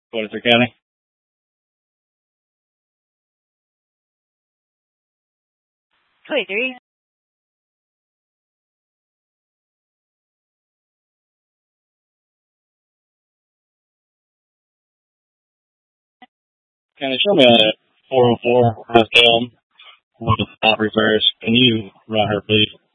Poindexter County. Wait, there you Can you show me a 404 West Elm with stop reverse? Can you run her, please?